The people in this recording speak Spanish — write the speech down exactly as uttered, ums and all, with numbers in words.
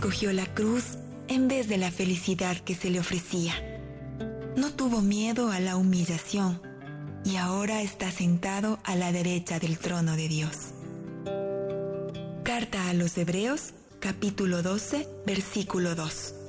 escogió la cruz en vez de la felicidad que se le ofrecía. No tuvo miedo a la humillación y ahora está sentado a la derecha del trono de Dios. Carta a los Hebreos, capítulo doce, versículo dos.